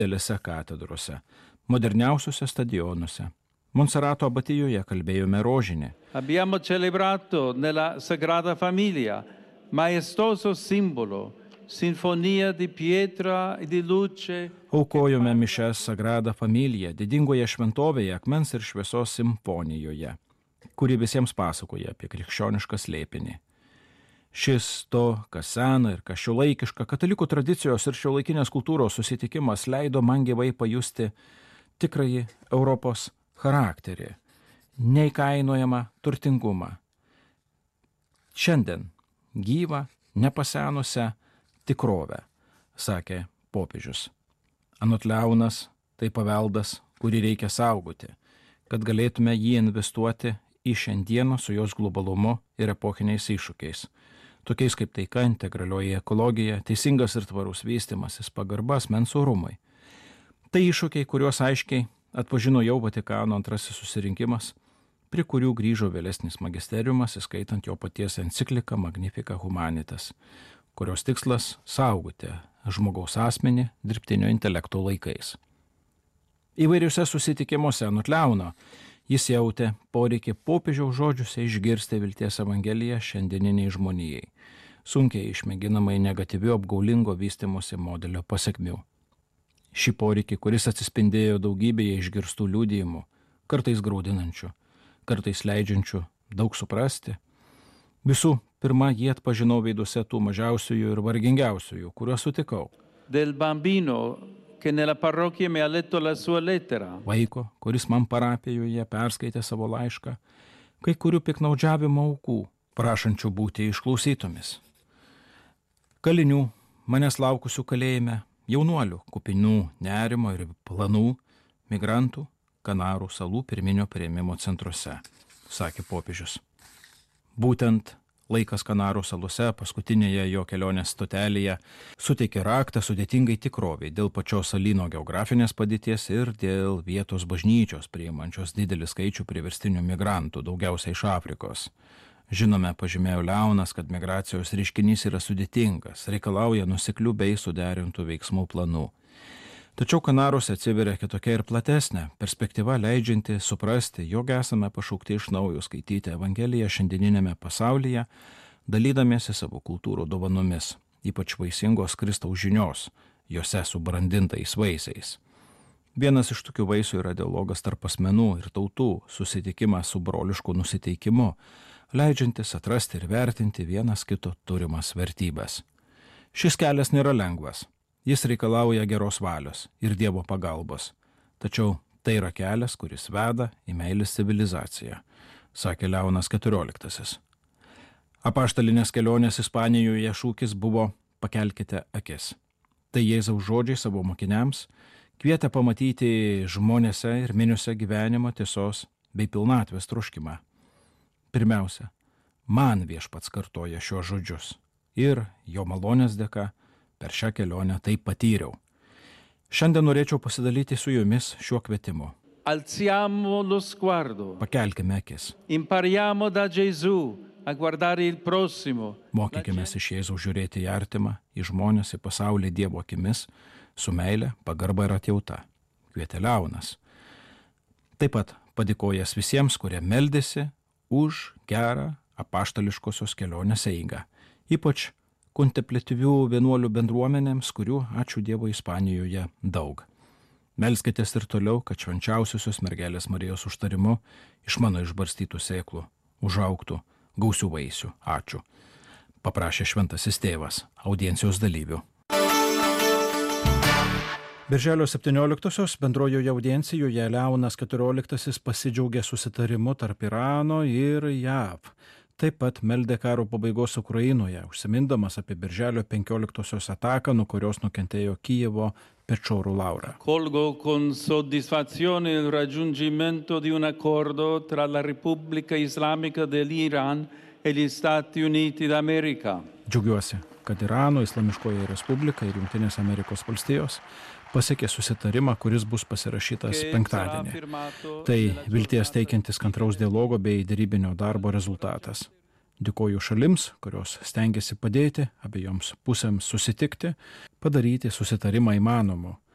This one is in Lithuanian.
didelėse katedrose, moderniausiuose stadionuose. Monserato abatijoje kalbėjome rožinį. Abbiamo celebrato nella Sagrada Famiglia, maestoso simbolo, sinfonia di pietra e di luce. Aukojome mišes Sagrada Familia, didingoje šventovėje akmens ir šviesos simfonijoje, kuri visiems pasakoja apie krikščionišką slėpinį. Šis to, kas sena ir kas šiuolaikiška, katalikų tradicijos ir šiuolaikinės kultūros susitikimas leido man gyvai pajusti tikrąjį Europos charakterį, neįkainojamą turtingumą. Šiandien gyvą, nepasenusią tikrovę, sakė popiežius. Anot Leonas, tai paveldas, kurį reikia saugoti, kad galėtume jį investuoti į šiandieną su jos globalumu ir epochiniais iššūkiais, tokiais kaip taika, integralioji ekologija, teisingas ir tvarus vystymasis, pagarba asmens orumui. Tai iššūkiai, kuriuos aiškiai atpažino jau Vatikano antrasis susirinkimas, prie kurių grįžo vėlesnis magisteriumas, įskaitant jo paties encikliką Magnificat Humanitas, kurios tikslas saugoti žmogaus asmenį dirbtinio intelekto laikais. Įvairiuose susitikimuose anot Leono jis jautė poreikį popiežiaus žodžiuose išgirsti vilties evangeliją šiandieniniai žmonijai, sunkiai išmėginamai negatyviu apgaulingo vystymosi modelio pasekmių. Šį poreikį, kuris atsispindėjo daugybėje išgirstų liudijimų, kartais graudinančių, kartais leidžiančių daug suprasti, visų pirma, jį atpažinau veiduose tų mažiausiųjų ir vargingiausiųjų, kuriuos sutikau. Del bambino che nella parrocchia mi ha letto la sua lettera. Vaiko, kuris man parapijoje perskaitė savo laišką, kai kurių piknaudžiavimo aukų, prašančių būti išklausytomis. Kalinių, manęs laukusių kalėjime, jaunuolių, kupinų nerimo ir planų, migrantų, Kanarų salų pirminio priėmimo centruose, sakė popiežius. Būtent laikas Kanarų salose, paskutinėje jo kelionės stotelėje, suteikė raktą sudėtingai tikroviai dėl pačios salyno geografinės padėties ir dėl vietos bažnyčios priimančios didelį skaičių priverstinių migrantų, daugiausiai iš Afrikos. Žinome, pažymėjo Leonas, kad migracijos reiškinys yra sudėtingas, reikalauja nuoseklių bei suderintų veiksmų planų. Tačiau Kanaruose atsiveria kitokia ir platesnė perspektyva, leidžianti suprasti, jog esame pašaukti iš naujo skaityti Evangeliją šiandieninėme pasaulyje, dalydamiesi savo kultūrų dovanomis, ypač vaisingos Kristaus žinios, jose subrandintais vaisiais. Vienas iš tokių vaisių yra dialogas tarp asmenų ir tautų, susitikimas su brolišku nusiteikimu, leidžiantis atrasti ir vertinti vienas kito turimas vertybės. Šis kelias nėra lengvas. Jis reikalauja geros valios ir Dievo pagalbos. Tačiau tai yra kelias, kuris veda į meilės civilizaciją, sakė Leonas XIV. Apaštalinės kelionės Ispanijoje šūkis buvo pakelkite akis. Tai Jėzaus žodžiai savo mokiniams kvietė pamatyti žmonėse ir miniuose gyvenimo tiesos bei pilnatvės troškimą. Pirmiausia, man Viešpats kartoja šiuos žodžius ir jo malonės dėka per šią kelionę tai patyriau. Šiandien norėčiau pasidalyti su jumis šiuo kvietimu. Alziamo lo sguardo. Pakelkime akis. Impariamo da Gesù a guardare il prossimo. Mokykimės iš Jėzaus žiūrėti į artimą, į žmonės, į pasaulį Dievo akimis, su meile, pagarba ir atjauta, kvietė Leonas. Taip pat padėkojęs visiems, kurie meldėsi už gerą apaštališkosios kelionės eigą, ypač kontempliatyvių vienuolių bendruomenėms, kurių, ačiū Dievui, Ispanijoje daug. Melskitės ir toliau, kad švenčiausiosios mergelės Marijos užtarimu iš mano išbarstytų sėklų užaugtų gausių vaisių. Ačiū. Paprašė šventasis tėvas audiencijos dalyvių. Birželio 17-osios bendrojoje audiencijoje Leonas XIV pasidžiaugė susitarimu tarp Irano ir JAV. Taip pat meldė karo pabaigos Ukrainoje, užsimindamas apie Birželio 15-osios ataką, nuo kurios nukentėjo Kijevo Pečorų Laura. Colgo con soddisfazione il raggiungimento di un accordo tra la Repubblica Islamica dell'Iran e gli Stati Uniti d'America. Džiaugiuosi, kad Irano Islamiškoji Respublika ir Jungtinės Amerikos valstijos pasiekė susitarimą, kuris bus pasirašytas penktadienį. Tai vilties teikiantis kantraus dialogo bei derybinio darbo rezultatas. Dėkoju šalims, kurios stengiasi padėti abiejoms pusėms susitikti, padaryti susitarimą įmanomu